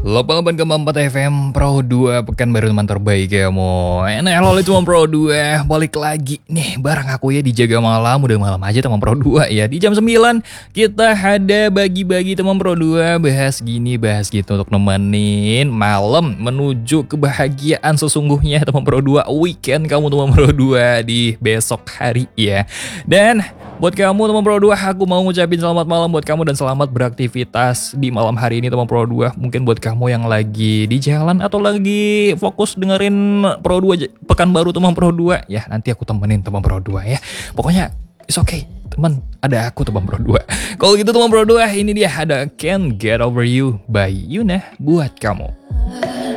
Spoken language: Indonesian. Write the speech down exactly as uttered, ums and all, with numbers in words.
delapan koma empat F M Pro dua, pekan baru teman terbaik kamu. Enak lo teman Pro dua, balik lagi nih bareng aku ya di Jaga Malam. Udah malam aja teman Pro dua ya. Di jam sembilan kita ada bagi-bagi teman Pro dua, bahas gini bahas gitu untuk nemenin malam menuju kebahagiaan sesungguhnya teman Pro dua. Weekend kamu teman Pro dua di besok hari ya. Dan buat kamu teman Pro dua, aku mau ngucapin selamat malam buat kamu dan selamat beraktivitas di malam hari ini teman Pro dua. Mungkin buat kamu yang lagi di jalan atau lagi fokus dengerin Pro dua pekan baru teman Pro dua, ya nanti aku temenin teman Pro dua ya. Pokoknya it's okay teman, ada aku teman Pro dua. Kalau gitu teman Pro dua, ini dia ada Can't Get Over You by Yuna buat kamu.